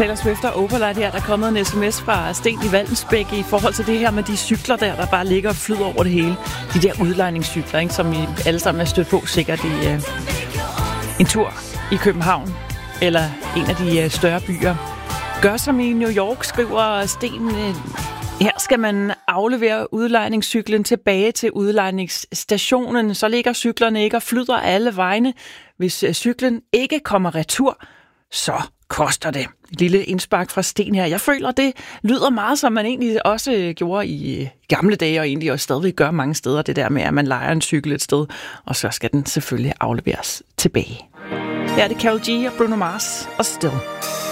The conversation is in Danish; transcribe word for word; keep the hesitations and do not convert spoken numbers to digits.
Taylor Swift og Overlight her. Der er kommet en sms fra Sten i Vallensbæk i forhold til det her med de cykler der, der bare ligger og flyder over det hele. De der udlejningscykler, ikke, som I alle sammen er stødt på sikkert i uh, en tur i København eller en af de uh, større byer. Gør som i New York, skriver Sten. Uh, her skal man aflevere udlejningscyklen tilbage til udlejningsstationen. Så ligger cyklerne ikke og flyder alle vegne. Hvis uh, cyklen ikke kommer retur, så koster det. Et lille indspark fra Sten her. Jeg føler, det lyder meget, som man egentlig også gjorde i gamle dage, og egentlig også stadigvæk gør mange steder, det der med, at man lejer en cykel et sted, og så skal den selvfølgelig afleveres tilbage. Her er det Karol G og Bruno Mars og Still.